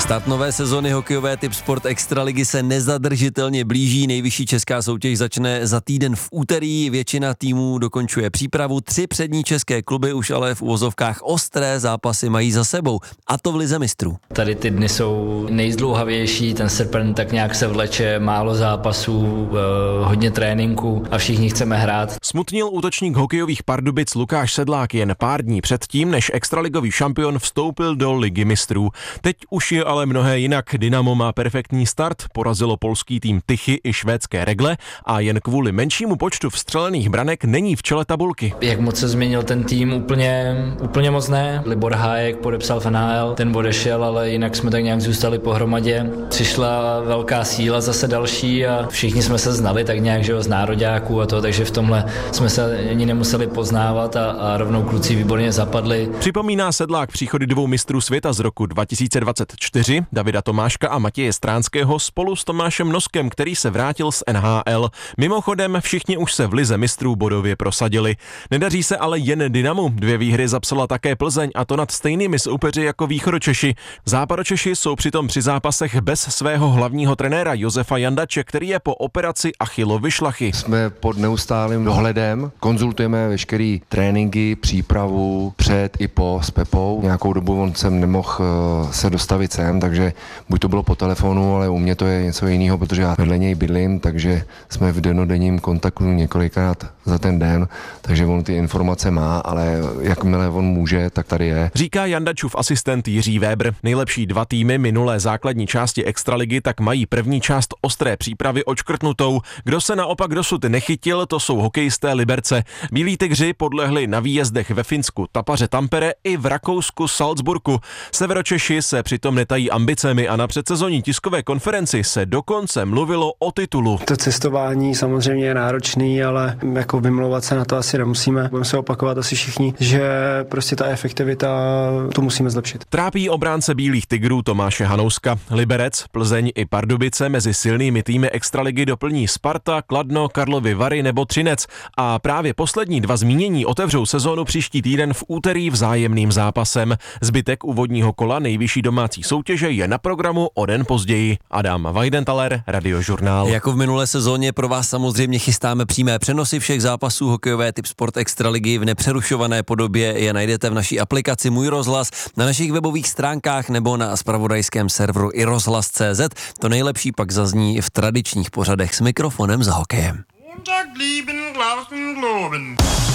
Start nové sezony hokejové Tip Sport Extraligy se nezadržitelně blíží. Nejvyšší česká soutěž začne za týden v úterý. Většina týmů dokončuje přípravu. 3 přední české kluby už ale v uvozovkách ostré zápasy mají za sebou. A to v lize mistrů. Tady ty dny jsou nejzdlouhavější, ten srpen tak nějak se vleče, málo zápasů, hodně tréninku a všichni chceme hrát. Smutnil útočník hokejových Pardubic Lukáš Sedlák jen pár dní předtím, než extraligový šampion vstoupil do ligy mistrů. Teď už je ale mnohé jinak. Dynamo má perfektní start, porazilo polský tým Tychy i švédské Regle a jen kvůli menšímu počtu vstřelených branek není v čele tabulky. Jak moc se změnil ten tým, úplně moc ne. Libor Hájek podepsal v NHL, ten odešel, ale jinak jsme tak nějak zůstali pohromadě. Přišla velká síla zase další a všichni jsme se znali tak nějak, že jo, z nároďáků a to, takže v tomhle jsme se ani nemuseli poznávat a rovnou kluci výborně zapadli. Připomíná Sedlák příchody 2 mistrů světa z roku 2024, Davida Tomáška a Matěje Stránského spolu s Tomášem Noskem, který se vrátil z NHL. Mimochodem, všichni už se v lize mistrů bodově prosadili. Nedaří se ale jen Dynamu. 2 výhry zapsala také Plzeň, a to nad stejnými soupeři jako Východočeši. Západočeši jsou přitom při zápasech bez svého hlavního trenéra Josefa Jandače, který je po operaci Achillovy šlachy. Jsme pod neustálým dohledem, konzultujeme veškeré tréninky, přípravu před i po s Pepou. Nějakou dobu on jsem nemohl se dostavit sem, takže buď to bylo po telefonu, ale u mě to je něco jiného, protože já vedle něj bydlím, takže jsme v dennodenním kontaktu několikrát za ten den, takže on ty informace má, ale jakmile on může, tak tady je. Říká Jandačův asistent Jiří Weber. Nejlepší 2 týmy minulé základní části extraligy tak mají první část ostré přípravy odškrtnutou. Kdo se naopak dosud nechytil, to jsou hokejisté Liberce. Bílí tygři podlehli na výjezdech ve Finsku Tapaře Tampere i v Rakousku Salzburgu. Severočeši se přitom netají ambicemi a na předsezonní tiskové konferenci se dokonce mluvilo o titulu. To cestování samozřejmě je náročný, ale jako vymlouvat se na to asi nemusíme. Budeme se opakovat asi všichni, že prostě ta efektivita, to musíme zlepšit. Trápí obránce Bílých tygrů Tomáše Hanouska. Liberec, Plzeň i Pardubice mezi silnými týmy extraligy doplní Sparta, Kladno, Karlovy Vary nebo Třinec. A právě poslední 2 zmínění otevřou sezónu příští týden v úterý vzájemným zápasem. Zbytek úvodního kola nejvyšší domácí soutěže je na programu o den později. Adam Weidenthaler, Radiožurnál. Jako v minulé sezóně pro vás samozřejmě chystáme přímé přenosy všech zápasů hokejové Tip Sport Extraligy v nepřerušované podobě. Je najdete v naší aplikaci Můj rozhlas, na našich webových stránkách nebo na zpravodajském serveru iRozhlas.cz. To nejlepší pak zazní v tradičních pořadech s mikrofonem za hokejem.